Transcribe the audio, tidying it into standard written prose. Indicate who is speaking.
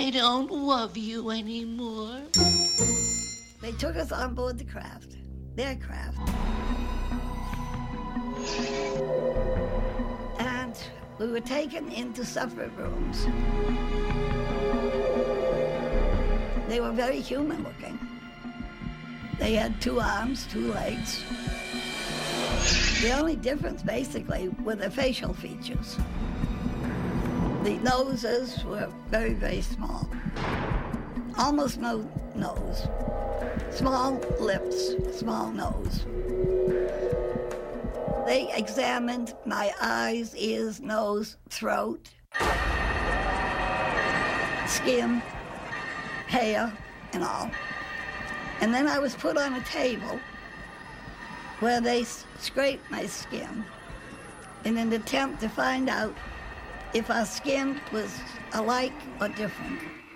Speaker 1: I don't love you anymore.
Speaker 2: They took us on board the craft, their craft. And we were taken into separate rooms. They were very human looking. They had 2 arms, 2 legs. The only difference, basically, were the facial features. The noses were very, very small. Almost no nose. Small lips, small nose. They examined my eyes, ears, nose, throat, skin, hair, and all. And then I was put on a table where they scraped my skin in an attempt to find out if our skin was alike or different.